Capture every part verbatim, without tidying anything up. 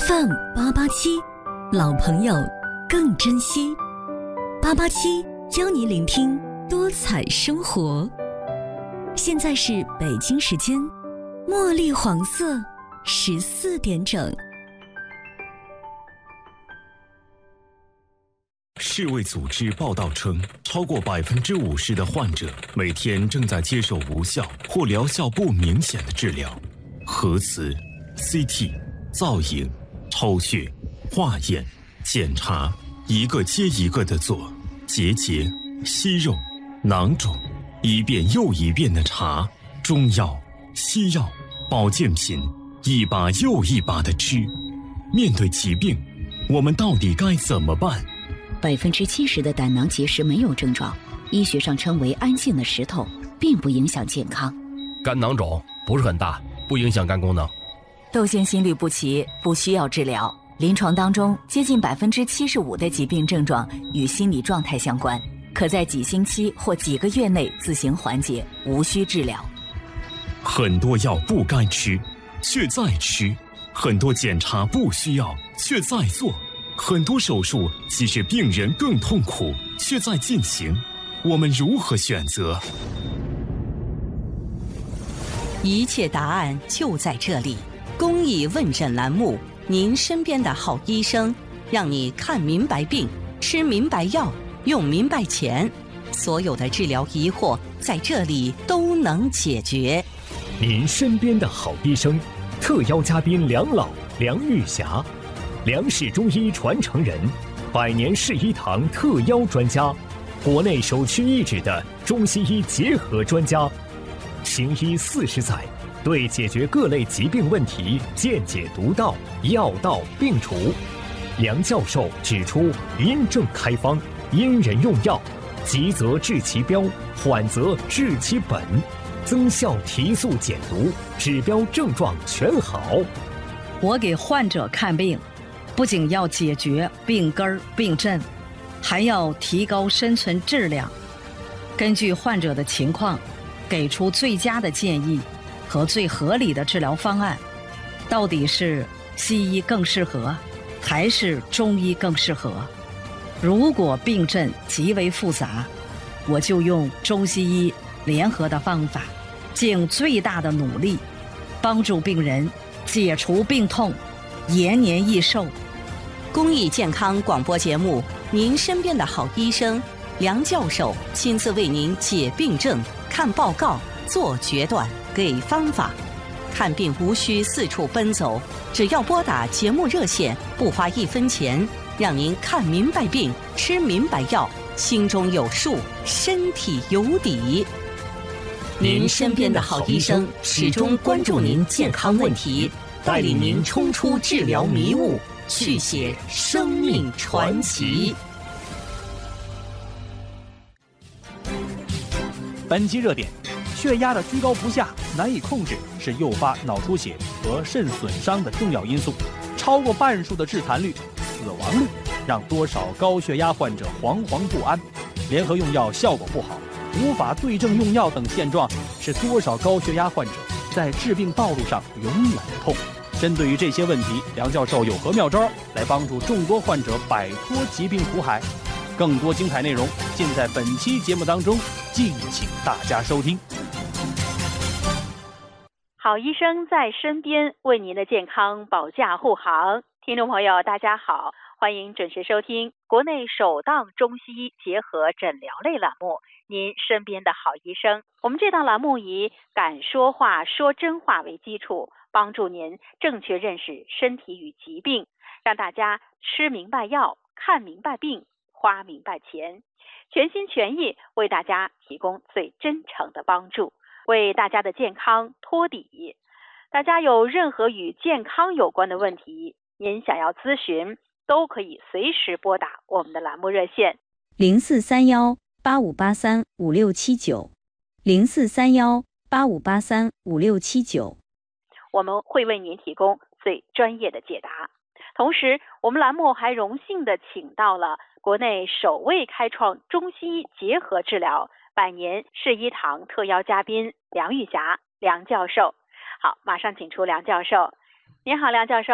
F M 八八七，老朋友更珍惜。八八七邀你聆听多彩生活。现在是北京时间茉莉黄色十四点整。 世卫组织报道称，超过百分之五十的患者每天正在接受无效或疗效不明显的治疗。核磁、C T、造影、抽血、化验、检查，一个接一个的做，结节、息肉、囊肿，一遍又一遍的查，中药、西药、保健品，一把又一把的吃。面对疾病，我们到底该怎么办？ 百分之七十的胆囊结石没有症状，医学上称为安静的石头，并不影响健康。 肝囊肿不是很大，不影响肝功能。 窦腺心律不齐不需要治疗，临床当中接近百分之七十五的疾病症状与心理状态相关，可在几星期或几个月内自行缓解，无需治疗。 很多药不该吃，却在吃；很多检查不需要，却在做。很多手术其实病人更痛苦，却在进行。我们如何选择？ 一切答案就在这里。公益问诊栏目，您身边的好医生，让你看明白病，吃明白药，用明白钱。所有的治疗疑惑在这里都能解决。 您身边的好医生，特邀嘉宾梁老、梁玉霞。梁氏中医传承人，百年世医堂特邀专家，国内首屈一指的中西医结合专家，行医四十载，对解决各类疾病问题见解独到，药到病除。梁教授指出，因症开方，因人用药，急则治其标，缓则治其本，增效提速减毒，指标症状全好。 我给患者看病，不仅要解决病根儿病症，还要提高生存质量。根据患者的情况，给出最佳的建议和最合理的治疗方案。到底是西医更适合，还是中医更适合？如果病症极为复杂，我就用中西医联合的方法，尽最大的努力，帮助病人解除病痛，延年益寿。 公益健康广播节目，您身边的好医生梁教授亲自为您解病症、看报告、做决断、给方法。看病无需四处奔走，只要拨打节目热线，不花一分钱，让您看明白病，吃明白药，心中有数，身体有底。您身边的好医生始终关注您健康问题，带领您冲出治疗迷雾，续写生命传奇。 本期热点：血压的居高不下、难以控制，是诱发脑出血和肾损伤的重要因素。超过半数的致残率、死亡率，让多少高血压患者惶惶不安。联合用药效果不好，无法对症用药等现状，是多少高血压患者在治病道路上永远的痛。针对于这些问题，梁教授有何妙招来帮助众多患者摆脱疾病苦海？更多精彩内容尽在本期节目当中，敬请大家收听。 好医生在身边，为您的健康保驾护航。听众朋友大家好，欢迎准时收听国内首档中西医结合诊疗类栏目，您身边的好医生。我们这档栏目以敢说话说真话为基础，帮助您正确认识身体与疾病，让大家吃明白药，看明白病，花明白钱，全心全意为大家提供最真诚的帮助，为大家的健康托底。大家有任何与健康有关的问题，您想要咨询，都可以随时拨打我们的栏目热线零四三幺八五八三五六七九零四三幺八五八三五六七九， 我们会为您提供最专业的解答。同时，我们栏目还荣幸的请到了国内首位开创中西医结合治疗百年世医堂特邀嘉宾梁玉霞梁教授。好，马上请出梁教授。您好，梁教授。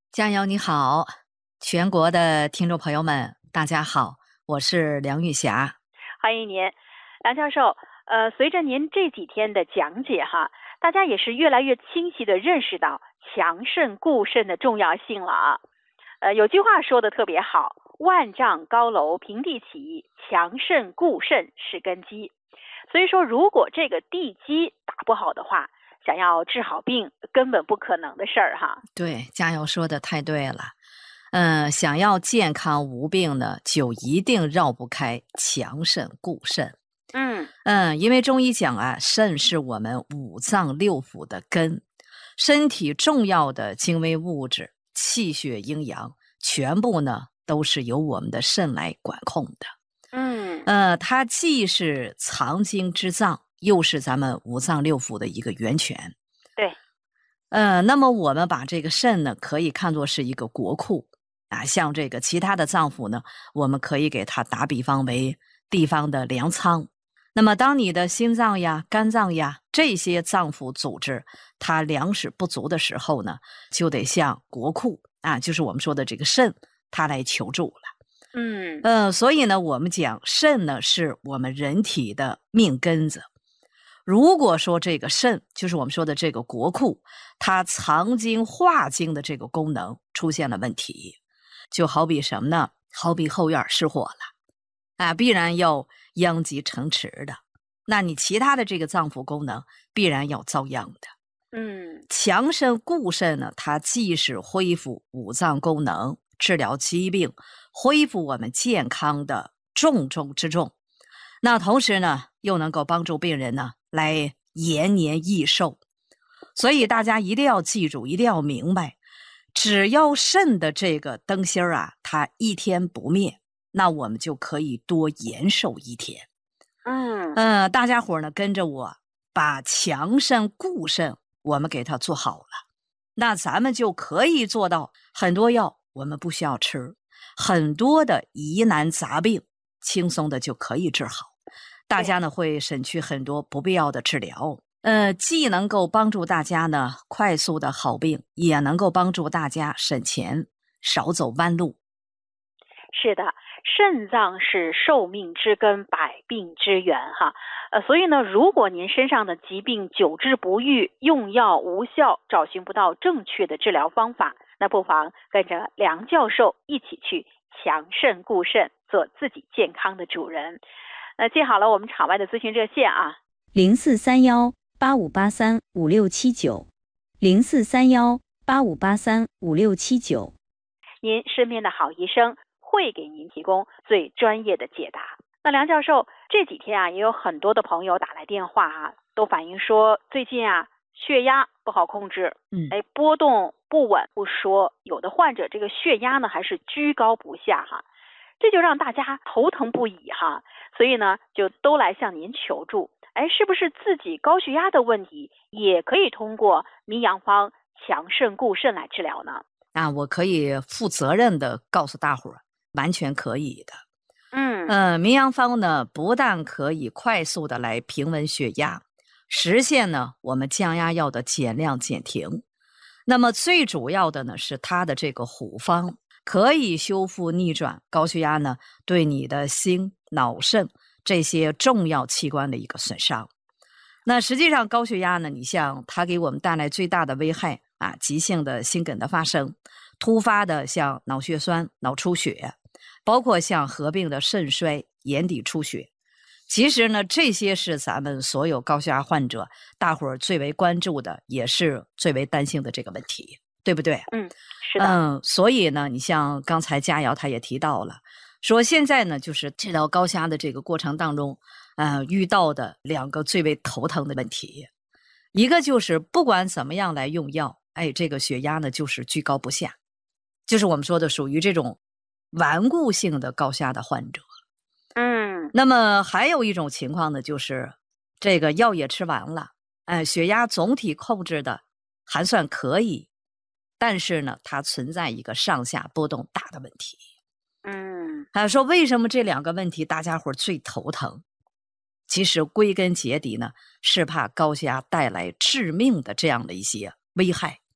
佳瑶你好，全国的听众朋友们大家好，我是梁玉霞。 欢迎您，梁教授。呃，随着您这几天的讲解哈，大家也是越来越清晰地认识到强肾固肾的重要性了啊。呃，有句话说的特别好，万丈高楼平地起，强肾固肾是根基。所以说，如果这个地基打不好的话，想要治好病根本不可能的事儿哈。 对，佳瑶说的太对了。嗯，想要健康无病呢，就一定绕不开强肾固肾。 嗯嗯，因为中医讲啊，肾是我们五脏六腑的根，身体重要的精微物质、气血、阴阳，全部呢都是由我们的肾来管控的。 嗯， 呃，它既是藏经之脏，又是咱们五脏六腑的一个源泉。 对。 呃，那么我们把这个肾呢，可以看作是一个国库啊，像这个其他的脏腑呢，我们可以给它打比方为地方的粮仓。那么当你的心脏呀、肝脏呀这些脏腑组织它粮食不足的时候呢，就得向国库啊，就是我们说的这个肾，它来求助了。 嗯呃，所以呢，我们讲肾呢是我们人体的命根子。如果说这个肾就是我们说的这个国库，它藏经化经的这个功能出现了问题，就好比什么呢？好比后院失火了啊，必然要殃及城池的。那你其他的这个脏腑功能必然要遭殃的。 嗯， 强肾固肾呢，它既是恢复五脏功能、治疗疾病、恢复我们健康的重中之重。那同时呢，又能够帮助病人呢来延年益寿。所以大家一定要记住，一定要明白，只要肾的这个灯芯儿啊，它一天不灭，那我们就可以多延寿一天。 嗯呃，大家伙呢跟着我把强肾固肾我们给它做好了，那咱们就可以做到很多药我们不需要吃，很多的疑难杂病轻松的就可以治好。大家呢会省去很多不必要的治疗，呃，既能够帮助大家呢快速的好病，也能够帮助大家省钱，少走弯路。 是的，肾脏是寿命之根，百病之源哈。呃，所以呢，如果您身上的疾病久治不愈，用药无效，找寻不到正确的治疗方法，那不妨跟着梁教授一起去强肾固肾，做自己健康的主人。那记好了我们场外的咨询热线啊， 零四三幺八五八三五六七九，零四三幺八五八三五六七九。 您身边的好医生会给您提供最专业的解答。那梁教授这几天啊，也有很多的朋友打来电话啊，都反映说最近啊血压不好控制， 嗯， 哎，波动不稳不说，有的患者这个血压呢还是居高不下哈，这就让大家头疼不已哈，所以呢就都来向您求助。哎，是不是自己高血压的问题也可以通过名阳方强肾固肾来治疗呢？ 啊，我可以负责任的告诉大伙儿，完全可以的。 嗯呃，名阳方呢，不但可以快速的来平稳血压，实现呢我们降压药的减量减停。那么最主要的呢是它的这个虎方，可以修复逆转高血压呢对你的心、脑、肾这些重要器官的一个损伤。那实际上高血压呢，你像它给我们带来最大的危害啊，急性的心梗的发生，突发的像脑血栓、脑出血，包括像合并的肾衰、眼底出血。其实呢，这些是咱们所有高血压患者大伙儿最为关注的，也是最为担心的这个问题，对不对？ 嗯，是的。 嗯，所以呢，你像刚才佳瑶她也提到了，说现在呢，就是治疗高血压的这个过程当中，呃，遇到的两个最为头疼的问题，一个就是不管怎么样来用药，哎，这个血压呢就是居高不下，就是我们说的属于这种顽固性的高血压的患者。 嗯， 那么还有一种情况呢，就是这个药也吃完了，哎，血压总体控制的还算可以，但是呢，它存在一个上下波动大的问题。 嗯， 还说为什么这两个问题大家伙最头疼？其实归根结底呢，是怕高血压带来致命的这样的一些危害。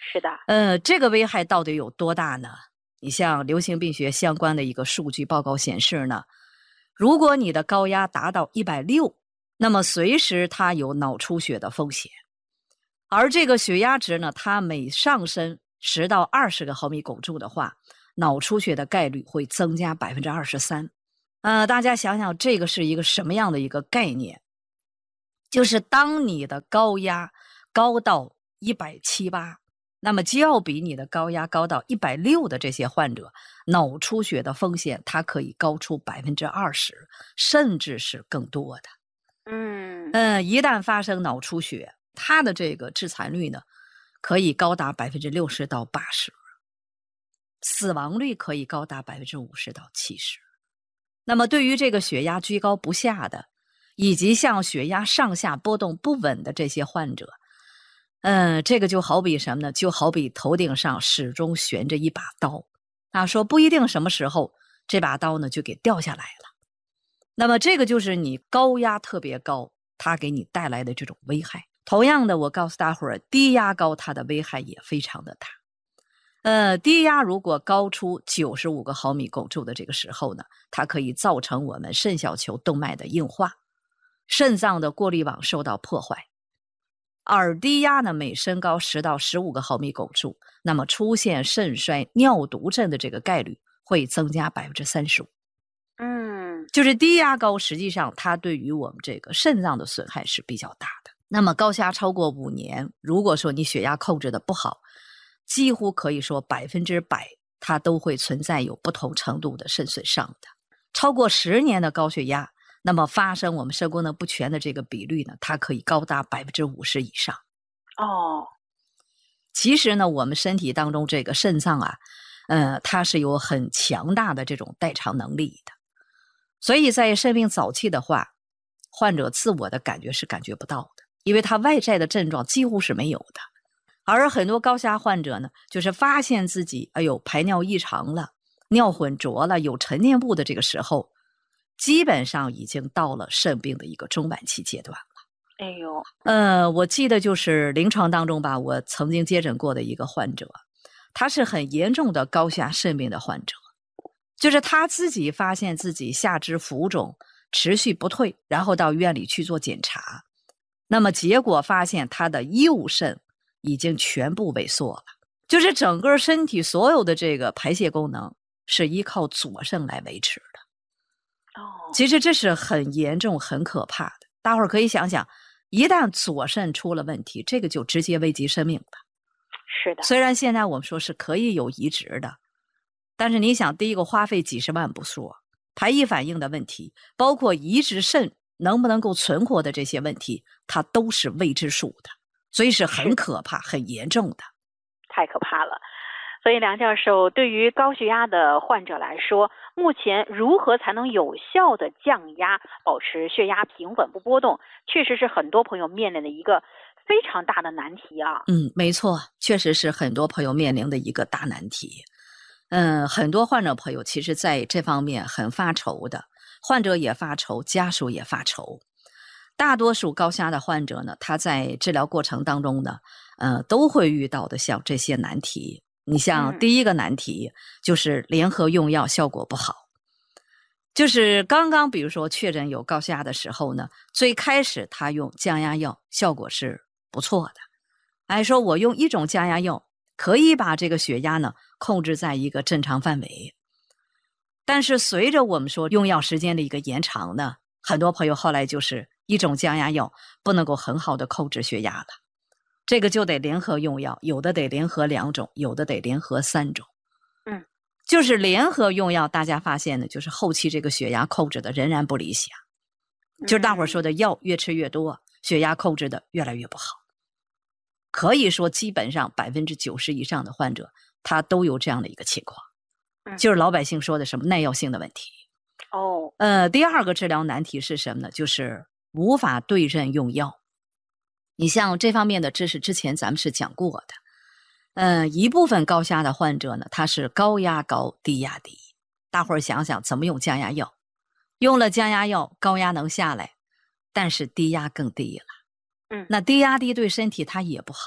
是的。 呃，这个危害到底有多大呢？你像流行病学相关的一个数据报告显示呢，如果你的高压达到一百六十，那么随时它有脑出血的风险。而这个血压值呢，它每上升十到二十个毫米汞柱的话，脑出血的概率会增加 百分之二十三。 呃，大家想想这个是一个什么样的一个概念，就是当你的高压高到一百七十八，那么就要比你的高压高到一百六十的这些患者，脑出血的风险它可以高出 百分之二十， 甚至是更多的。 嗯呃，一旦发生脑出血，它的这个致残率呢，可以高达 百分之六十到八十， 死亡率可以高达 百分之五十到七十。 那么对于这个血压居高不下的，以及像血压上下波动不稳的这些患者，嗯，这个就好比什么呢？就好比头顶上始终悬着一把刀，啊，说不一定什么时候这把刀呢就给掉下来了。那么这个就是你高压特别高，它给你带来的这种危害。同样的，我告诉大伙儿，低压高它的危害也非常的大。呃，低压如果高出九十五个毫米汞柱的这个时候呢，它可以造成我们肾小球动脉的硬化，肾脏的过滤网受到破坏。而低压呢，每升高十到十五个毫米汞柱，那么出现肾衰、尿毒症的这个概率会增加 百分之三十五。 嗯， 就是低压高，实际上它对于我们这个肾脏的损害是比较大的。那么高压超过五年，如果说你血压控制的不好，几乎可以说百分之百它都会存在有不同程度的肾损伤的。超过十年的高血压，那么发生我们肾功能不全的这个比率呢，它可以高达 百分之五十 以上。 哦， 其实呢，我们身体当中这个肾脏啊，呃，它是有很强大的这种代偿能力的。所以在肾病早期的话，患者自我的感觉是感觉不到的，因为他外在的症状几乎是没有的。而很多高血压患者呢，就是发现自己哎呦排尿异常了，尿混浊了，有沉淀物的这个时候，基本上已经到了肾病的一个中晚期阶段了。 哎呦， 呃，我记得就是临床当中吧，我曾经接诊过的一个患者，他是很严重的高血压肾病的患者，就是他自己发现自己下肢浮肿持续不退，然后到医院里去做检查，那么结果发现他的右肾已经全部萎缩了，就是整个身体所有的这个排泄功能是依靠左肾来维持的。 哦， 其实这是很严重很可怕的，大伙儿可以想想，一旦左肾出了问题，这个就直接危及生命的。 是的， 虽然现在我们说是可以有移植的，但是你想，第一个花费几十万不说，排异反应的问题，包括移植肾能不能够存活的这些问题，它都是未知数的，所以是很可怕很严重的。 太可怕了。所以梁教授，对于高血压的患者来说，目前如何才能有效的降压，保持血压平稳不波动，确实是很多朋友面临的一个非常大的难题啊。 嗯，没错，确实是很多朋友面临的一个大难题。嗯，很多患者朋友其实在这方面很发愁的，患者也发愁，家属也发愁。大多数高血压的患者呢，他在治疗过程当中呢，呃，都会遇到的像这些难题。你像第一个难题、嗯、就是联合用药效果不好。就是刚刚比如说确诊有高血压的时候呢，最开始他用降压药效果是不错的，哎，说我用一种降压药可以把这个血压呢控制在一个正常范围。但是随着我们说用药时间的一个延长呢，很多朋友后来就是一种降压药不能够很好的控制血压了，这个就得联合用药，有的得联合两种，有的得联合三种。 嗯， 就是联合用药，大家发现呢，就是后期这个血压控制的仍然不理想。就是大伙儿说的药越吃越多，血压控制的越来越不好。可以说基本上百分之九十以上的患者，他都有这样的一个情况，就是老百姓说的什么耐药性的问题。 哦， 呃，第二个治疗难题是什么呢？就是无法对症用药。你像这方面的知识之前咱们是讲过的，呃，一部分高血压的患者呢，他是高压高低压低，大伙儿想想怎么用降压药，用了降压药高压能下来，但是低压更低了， 嗯， 那低压低对身体它也不好，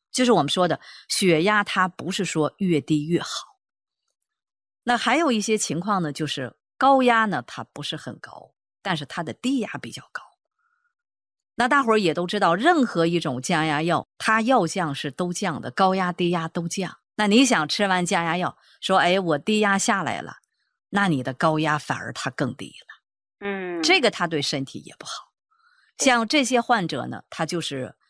就是我们说的血压，它不是说越低越好。那还有一些情况呢，就是高压呢，它不是很高，但是它的低压比较高。那大伙儿也都知道，任何一种降压药，它要降是都降的，高压低压都降。那你想吃完降压药，说哎我低压下来了，那你的高压反而它更低了。 嗯， 这个它对身体也不好。像这些患者呢，他就是